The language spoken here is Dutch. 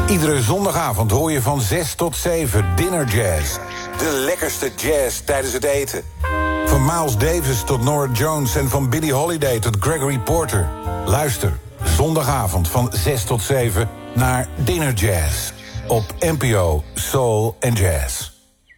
Iedere zondagavond hoor je van 6 tot 7 Dinner Jazz. De lekkerste jazz tijdens het eten. Van Miles Davis tot Norah Jones en van Billie Holiday tot Gregory Porter. Luister, zondagavond van 6 tot 7 naar Dinner Jazz. Op NPO Soul and Jazz.